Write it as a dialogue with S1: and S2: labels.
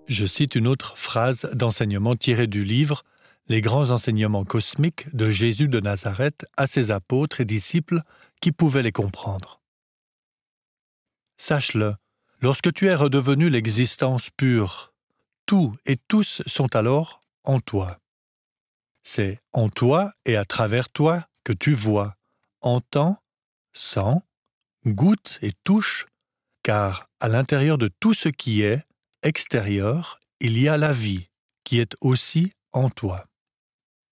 S1: Je cite une autre phrase d'enseignement tirée du livre Les grands enseignements cosmiques de Jésus de Nazareth à ses apôtres et disciples qui pouvaient les comprendre. Sache-le, lorsque tu es redevenu l'existence pure, tout et tous sont alors en toi. C'est en toi et à travers toi que tu vois, entends, sens, goûtes et touches, car à l'intérieur de tout ce qui est extérieur, il y a la vie qui est aussi en toi.